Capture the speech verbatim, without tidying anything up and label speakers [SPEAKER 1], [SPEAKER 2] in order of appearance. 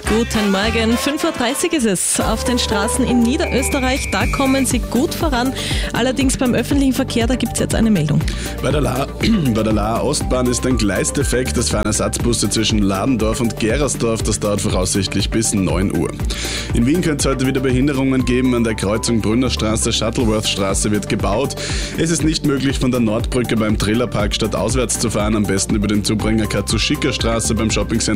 [SPEAKER 1] Guten Morgen, fünf Uhr dreißig ist es. Auf den Straßen in Niederösterreich, da kommen sie gut voran. Allerdings beim öffentlichen Verkehr, da gibt es jetzt eine Meldung.
[SPEAKER 2] Bei der, La bei der Laaer Ostbahn ist ein Gleisdefekt. Das fahren Ersatzbusse zwischen Ladendorf und Gerersdorf. Das dauert voraussichtlich bis neun Uhr. In Wien könnte es heute wieder Behinderungen geben. An der Kreuzung Brünnerstraße, Shuttleworth-Straße wird gebaut. Es ist nicht möglich, von der Nordbrücke beim Trillerpark stadtauswärts zu fahren. Am besten über den Zubringer Katsushika-Straße beim Shoppingcenter